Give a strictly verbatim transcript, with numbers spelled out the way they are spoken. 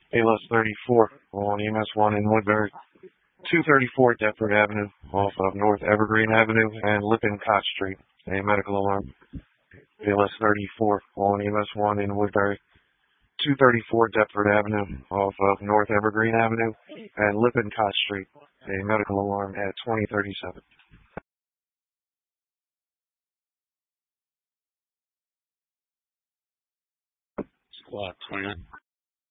A L S thirty-four on E M S one in Woodbury. two thirty-four Deptford Avenue off of North Evergreen Avenue and Lippincott Street. A medical alarm. A L S thirty-four on E M S one in Woodbury. two thirty-four Deptford Avenue off of North Evergreen Avenue and Lippincott Street. A medical alarm at twenty thirty-seven. Squad twenty-nine.